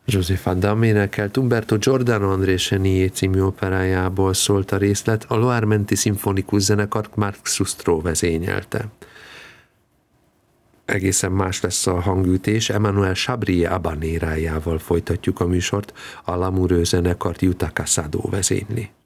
Joseph Adam énekelt, Umberto Giordano André Chenier című operájából szólt a részlet, a Loire Menti szimfonikus zenekart Marc Sustro vezényelte. Egészen más lesz a hangütés, Emmanuel Chabrier Habanerájával folytatjuk a műsort, a Lamoureux zenekart Yuta Casado vezényli.